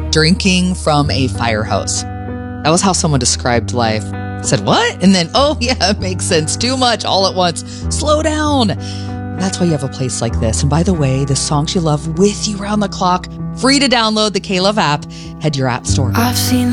drinking from a fire hose. That was how someone described life. I said, what? And then, oh yeah, it makes sense. Too much all at once. Slow down. That's why you have a place like this. And by the way, the songs you love with you around the clock, free to download the K-Love app. Head to your app store. I've seen